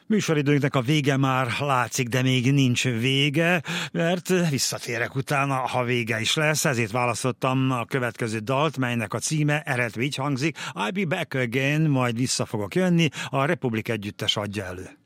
Műsoridőnknek a vége már látszik, de még nincs vége, mert visszatérek utána, ha vége is lesz, ezért választottam a következő dalt, melynek a címe eredetileg így hangzik: I'll be back again, majd vissza fogok jönni, a Republic együttes adja elő.